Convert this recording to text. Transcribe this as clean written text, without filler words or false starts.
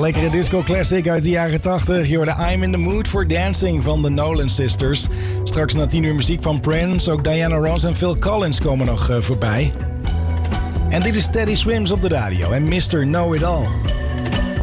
Lekkere disco classic uit de jaren 80. Je hoorde I'm in the Mood for Dancing van de Nolan Sisters. Straks na 10 uur muziek van Prince. Ook Diana Ross en Phil Collins komen nog voorbij. En dit is Teddy Swims op de radio en Mr. Know It All.